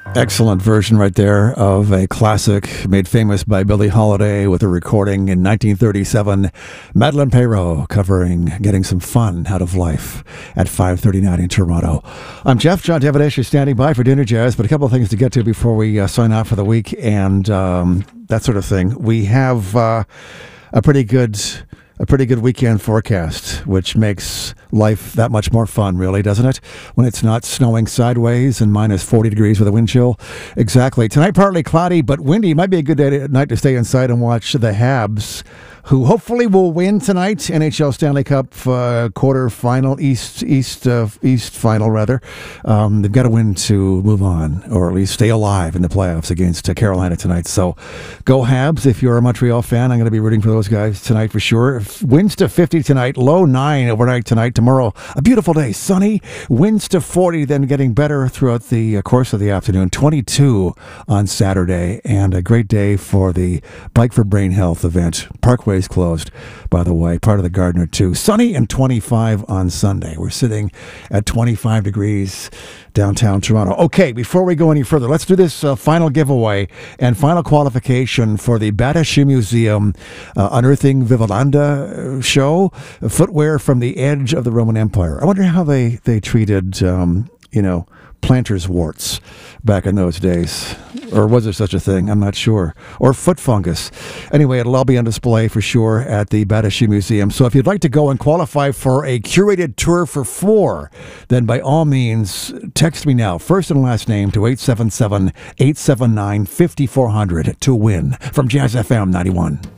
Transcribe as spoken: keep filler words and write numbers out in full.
Excellent version right there of a classic made famous by Billie Holiday with a recording in nineteen thirty-seven. Madeleine Peyroux covering Getting Some Fun Out of Life at five thirty-nine in Toronto. I'm Jeff. John Devadesh is standing by for Dinner Jazz, but a couple of things to get to before we uh, sign off for the week and um, that sort of thing. We have uh, a pretty good... A pretty good weekend forecast, which makes life that much more fun, really, doesn't it? When it's not snowing sideways and minus forty degrees with a wind chill. Exactly. Tonight, partly cloudy, but windy. Might be a good day to, night to stay inside and watch the Habs, who hopefully will win tonight. N H L Stanley Cup uh, quarter final, East East uh, East final rather. Um, they've got to win to move on, or at least stay alive in the playoffs against uh, Carolina tonight. So, go Habs! If you're a Montreal fan, I'm going to be rooting for those guys tonight for sure. Winds to fifty tonight, low nine overnight tonight. Tomorrow, a beautiful day, sunny. Winds to forty, then getting better throughout the uh, course of the afternoon. twenty-two on Saturday, and a great day for the Bike for Brain Health event. Parkway is closed, by the way, part of the Gardner too. Sunny and twenty-five on Sunday. We're sitting at twenty-five degrees downtown Toronto. Okay, before we go any further, let's do this uh, final giveaway and final qualification for the Bata Shoe Museum uh, Unearthing Vivalanda show, footwear from the edge of the Roman Empire. I wonder how they, they treated, um, you know, planter's warts back in those days. Or was there such a thing? I'm not sure. Or foot fungus. Anyway, it'll all be on display for sure at the Bata Shoe Museum. So if you'd like to go and qualify for a curated tour for four, then by all means, text me now, first and last name, to eight seven seven, eight seven nine, five four zero zero to win from Jazz F M ninety-one.